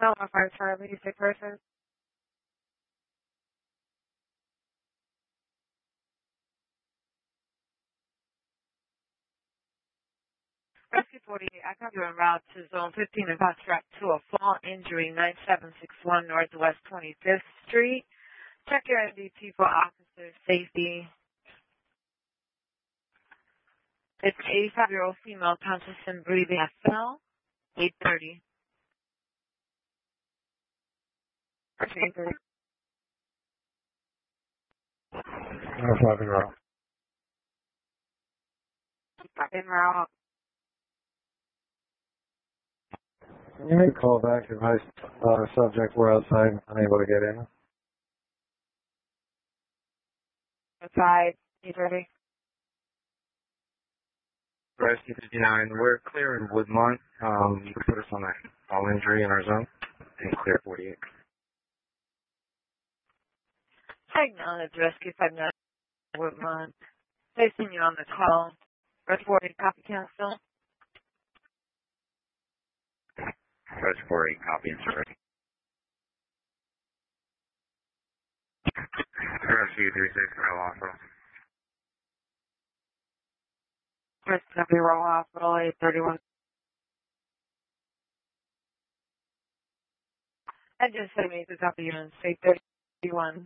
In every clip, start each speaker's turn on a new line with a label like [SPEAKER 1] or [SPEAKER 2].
[SPEAKER 1] Selma Fire Charlie, sick person. Rescue 48, I got you en route to Zone 15 and fast track to a fall injury, 9761 Northwest 25th Street. Check your MDT for officer safety. It's 85-year-old female, conscious and breathing. FL, 830.
[SPEAKER 2] En route.
[SPEAKER 1] En route.
[SPEAKER 2] Can you make a call back if my subject were outside, unable to get in?
[SPEAKER 1] Outside, 830.
[SPEAKER 3] Rescue 59, we're clear in Woodmont. You can put us on that fall injury in our zone and clear 48.
[SPEAKER 1] Acknowledge Rescue 59, Woodmont. Placing you on the call. Rescue 48, copy cancel.
[SPEAKER 3] Rescue 48, copy and ready. Rescue 36, Royal Hospital.
[SPEAKER 1] Rescue Royal Hospital, 831. I just said me to copy you in 831.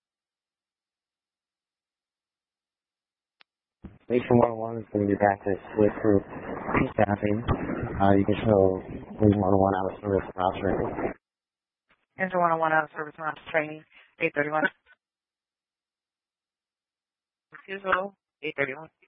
[SPEAKER 4] Station 101 is going to be back to split group staffing. You can show Station 101 out of service route training.
[SPEAKER 1] Into 101 out of service route training, 831. Excuse me, 831.